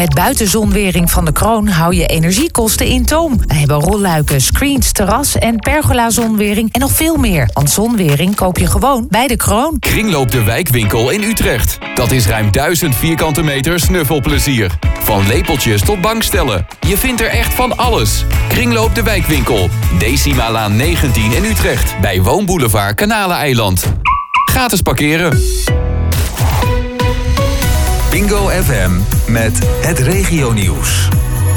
Met buitenzonwering van de Kroon hou je energiekosten in toom. We hebben rolluiken, screens, terras en pergola-zonwering en nog veel meer. Want zonwering koop je gewoon bij de Kroon. Kringloop de Wijkwinkel in Utrecht. Dat is ruim 1000 vierkante meter snuffelplezier. Van lepeltjes tot bankstellen. Je vindt er echt van alles. Kringloop de Wijkwinkel. Decimalaan 19 in Utrecht. Bij Woonboulevard Kanaleneiland. Gratis parkeren. Bingo FM met het regionieuws.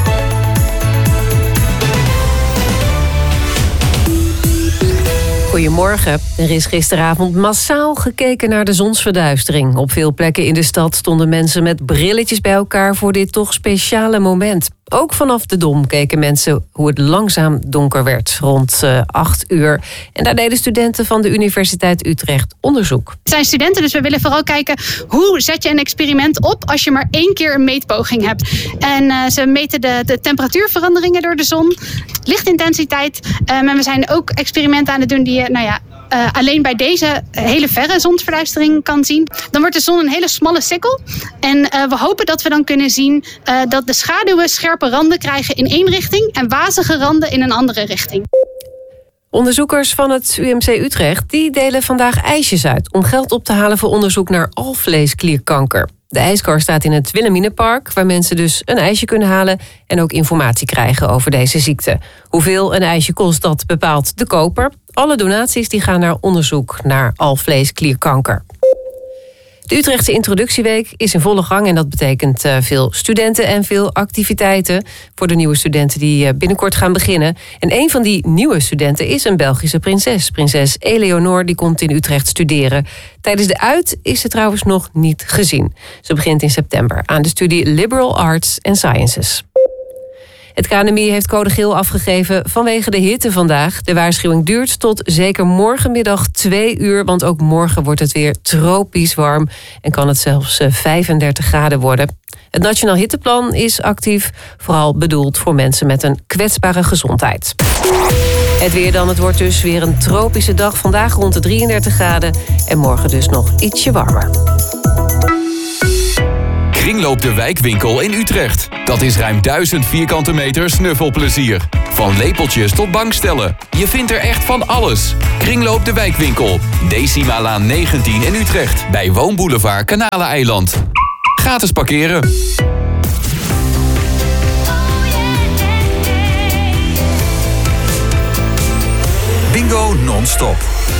Goedemorgen. Er is gisteravond massaal gekeken naar de zonsverduistering. Op veel plekken in de stad stonden mensen met brilletjes bij elkaar voor dit toch speciale moment. Ook vanaf de Dom keken mensen hoe het langzaam donker werd, rond 8 uur. En daar deden studenten van de Universiteit Utrecht onderzoek. Het zijn studenten, dus we willen vooral kijken hoe zet je een experiment op als je maar 1 keer een meetpoging hebt. En ze meten de temperatuurveranderingen door de zon, lichtintensiteit. En we zijn ook experimenten aan het doen die je alleen bij deze hele verre zonsverduistering kan zien. Dan wordt de zon een hele smalle sikkel. En we hopen dat we dan kunnen zien dat de schaduwen scherpe randen krijgen in 1 richting en wazige randen in een andere richting. Onderzoekers van het UMC Utrecht die delen vandaag ijsjes uit om geld op te halen voor onderzoek naar alvleesklierkanker. De ijskar staat in het Wilhelminapark, waar mensen dus een ijsje kunnen halen en ook informatie krijgen over deze ziekte. Hoeveel een ijsje kost, dat bepaalt de koper. Alle donaties die gaan naar onderzoek naar alvleesklierkanker. De Utrechtse introductieweek is in volle gang en dat betekent veel studenten en veel activiteiten voor de nieuwe studenten die binnenkort gaan beginnen. En een van die nieuwe studenten is een Belgische prinses. Prinses Eleonore, die komt in Utrecht studeren. Tijdens de uit is ze trouwens nog niet gezien. Ze begint in september aan de studie Liberal Arts and Sciences. Het KNMI heeft code geel afgegeven vanwege de hitte vandaag. De waarschuwing duurt tot zeker morgenmiddag 2 uur... want ook morgen wordt het weer tropisch warm... en kan het zelfs 35 graden worden. Het Nationaal Hitteplan is actief, vooral bedoeld voor mensen met een kwetsbare gezondheid. Het weer dan, het wordt dus weer een tropische dag. Vandaag rond de 33 graden en morgen dus nog ietsje warmer. Kringloop de Wijkwinkel in Utrecht. Dat is ruim 1000 vierkante meter snuffelplezier. Van lepeltjes tot bankstellen. Je vindt er echt van alles. Kringloop de Wijkwinkel. Decimalaan 19 in Utrecht. Bij Woonboulevard Kanaleneiland. Gratis parkeren. Bingo non-stop.